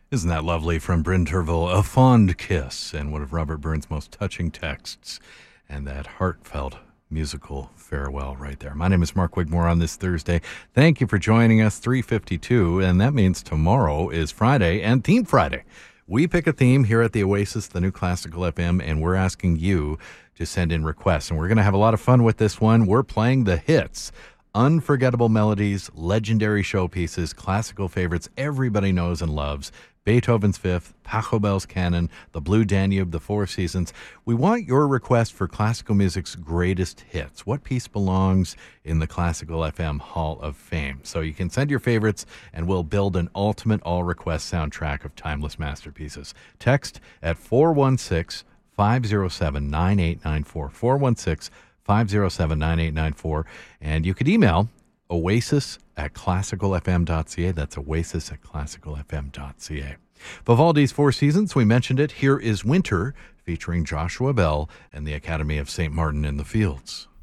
Isn't that lovely from Bryn Tervel? A fond kiss and one of Robert Burns' most touching texts, and that heartfelt musical farewell right there. My name is Mark Wigmore on this Thursday. Thank you for joining us, 3:52, and that means tomorrow is Friday and Theme Friday. We pick a theme here at the Oasis, the new Classical FM, and we're asking you to send in requests, and we're going to have a lot of fun with this one. We're playing the hits. Unforgettable melodies, legendary showpieces, classical favorites everybody knows and loves. Beethoven's Fifth, Pachelbel's Canon, the Blue Danube, the Four Seasons. We want your request for classical music's greatest hits. What piece belongs in the Classical FM Hall of Fame? So you can send your favorites, and we'll build an ultimate all-request soundtrack of timeless masterpieces. Text at 416-507-9894, 416-507-9894, and you could email oasis@classicalfm.ca. That's oasis@classicalfm.ca. Vivaldi's Four Seasons, we mentioned it. Here is Winter, featuring Joshua Bell and the Academy of St. Martin in the Fields.